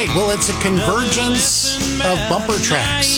right. Well, it's a convergence of bumper tracks.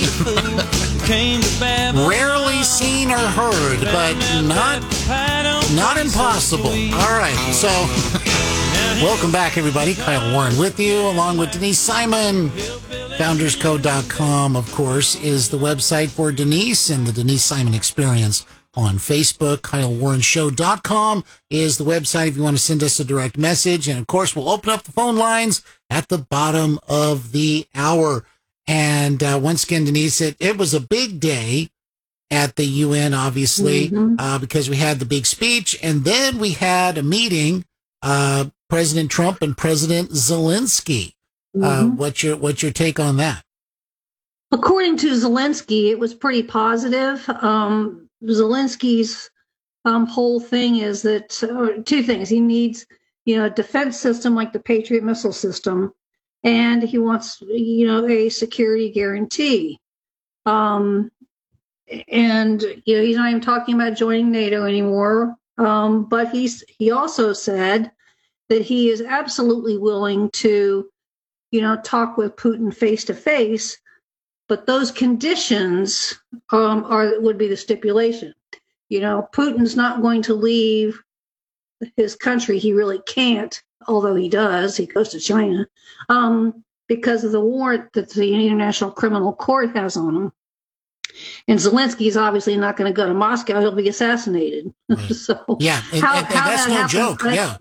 Rarely seen or heard, but not impossible. All right. So, welcome back, everybody. Kyle Warren with you, along with Denise Simon. FoundersCode.com, of course, is the website for Denise and the Denise Simon Experience on Facebook. KyleWarrenShow.com is the website if you want to send us a direct message. And, of course, we'll open up the phone lines at the bottom of the hour. And once again, Denise, it was a big day at the UN, obviously, because we had the big speech. And then we had a meeting, President Trump and President Zelensky. What's your take on that? According to Zelensky, it was pretty positive. Zelensky's whole thing is that two things. He needs, a defense system like the Patriot missile system, and he wants, a security guarantee. And, he's not even talking about joining NATO anymore. But he also said that he is absolutely willing to talk with Putin face to face, but those conditions would be the stipulation. Putin's not going to leave his country. He really can't, although he does. He goes to China because of the warrant that the International Criminal Court has on him. And Zelensky is obviously not going to go to Moscow. He'll be assassinated. Right. So yeah, and that's no joke. Yeah.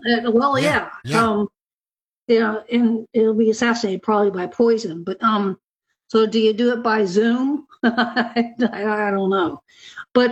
And it'll be assassinated probably by poison. But so do you do it by Zoom? I don't know. But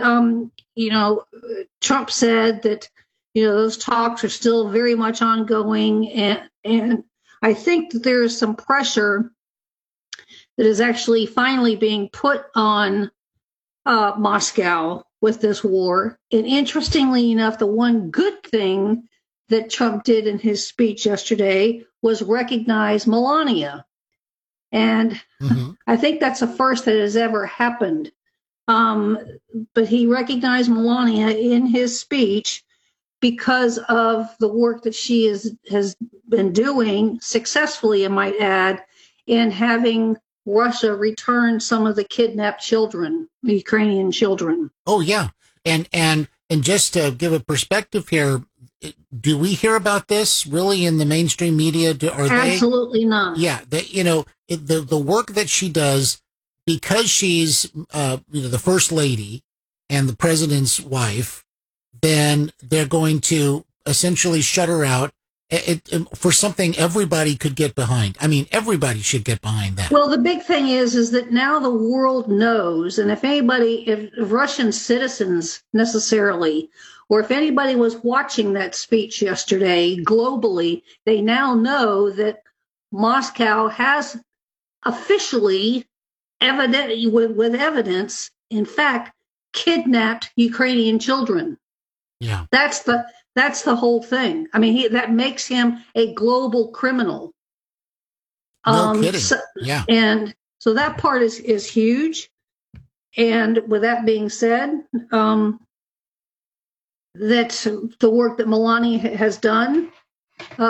Trump said that those talks are still very much ongoing, and I think that there is some pressure that is actually finally being put on Moscow with this war. And interestingly enough, the one good thing that Trump did in his speech yesterday was recognize Melania. And I think that's the first that has ever happened. But he recognized Melania in his speech because of the work that she has been doing successfully, I might add, in having Russia return some of the kidnapped children, the Ukrainian children. Oh, yeah. And just to give a perspective here, do we hear about this really in the mainstream media? Absolutely not. Yeah, the work that she does, because she's the first lady and the president's wife, then they're going to essentially shut her out for something everybody could get behind. I mean, everybody should get behind that. Well, the big thing is that now the world knows, and if Russian citizens necessarily, or if anybody was watching that speech yesterday globally, they now know that Moscow has officially, with evidence, in fact, kidnapped Ukrainian children. Yeah, that's the whole thing. I mean, that makes him a global criminal. No kidding. Yeah, and so that part is huge. And with that being said, that the work that Melania has done